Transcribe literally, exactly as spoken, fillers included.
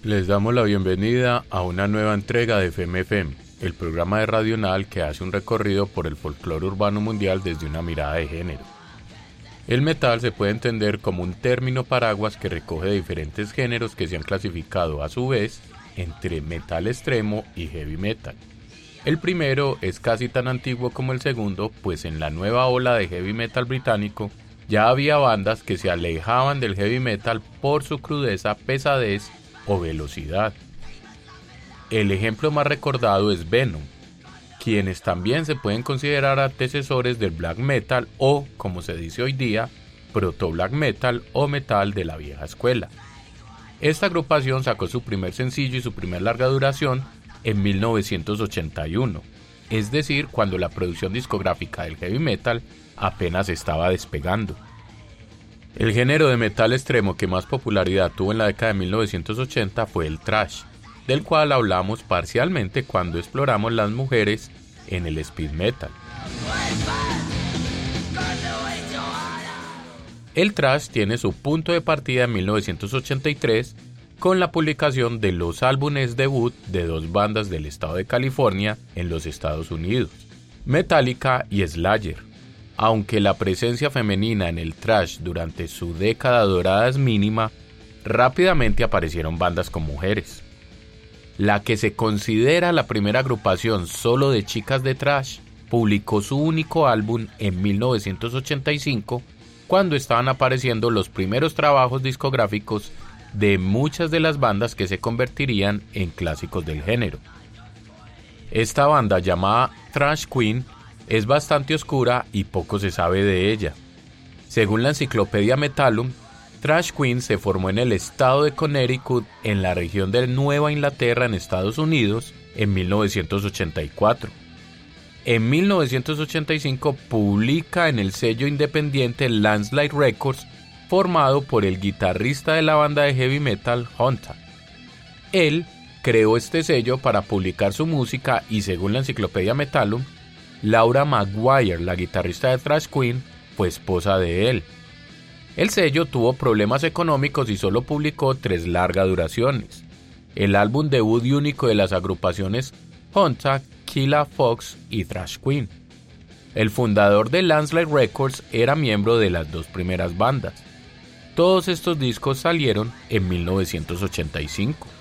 Les damos la bienvenida a una nueva entrega de F M F M, el programa de Radio Nal que hace un recorrido por el folclore urbano mundial desde una mirada de género. El metal se puede entender como un término paraguas que recoge diferentes géneros que se han clasificado a su vez entre metal extremo y heavy metal. El primero es casi tan antiguo como el segundo, pues en la nueva ola de heavy metal británico ya había bandas que se alejaban del heavy metal por su crudeza, pesadez o velocidad. El ejemplo más recordado es Venom, quienes también se pueden considerar antecesores del black metal o, como se dice hoy día, proto black metal o metal de la vieja escuela. Esta agrupación sacó su primer sencillo y su primer larga duración en mil novecientos ochenta y uno, es decir, cuando la producción discográfica del heavy metal apenas estaba despegando. El género de metal extremo que más popularidad tuvo en la década de mil novecientos ochenta fue el thrash, del cual hablamos parcialmente cuando exploramos las mujeres en el speed metal. El thrash tiene su punto de partida en mil novecientos ochenta y tres con la publicación de los álbumes debut de dos bandas del estado de California en los Estados Unidos, Metallica y Slayer. Aunque la presencia femenina en el thrash durante su década dorada es mínima, rápidamente aparecieron bandas con mujeres. La que se considera la primera agrupación solo de chicas de thrash publicó su único álbum en mil novecientos ochenta y cinco, cuando estaban apareciendo los primeros trabajos discográficos de muchas de las bandas que se convertirían en clásicos del género. Esta banda, llamada Thrash Queen, es bastante oscura y poco se sabe de ella. Según la enciclopedia Metallum, Thrash Queen se formó en el estado de Connecticut, en la región de Nueva Inglaterra, en Estados Unidos, en mil novecientos ochenta y cuatro. En mil novecientos ochenta y cinco publica en el sello independiente Landslide Records, formado por el guitarrista de la banda de heavy metal Honta. Él creó este sello para publicar su música y, según la enciclopedia Metallum, Laura Maguire, la guitarrista de Thrash Queen, fue esposa de él. El sello tuvo problemas económicos y solo publicó tres largas duraciones. El álbum debut y único de las agrupaciones Honta, Killa Fox y Thrash Queen. El fundador de Landslide Records era miembro de las dos primeras bandas. Todos estos discos salieron en mil novecientos ochenta y cinco.